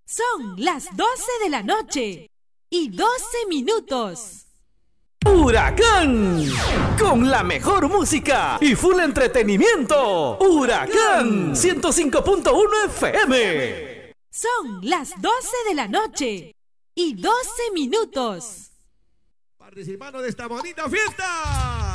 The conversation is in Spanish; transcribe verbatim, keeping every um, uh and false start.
Son las doce de la noche y doce minutos. Huracán, con la mejor música y full entretenimiento. Huracán ciento cinco punto uno F M. Son las doce de la noche y doce minutos. Participando de esta bonita fiesta.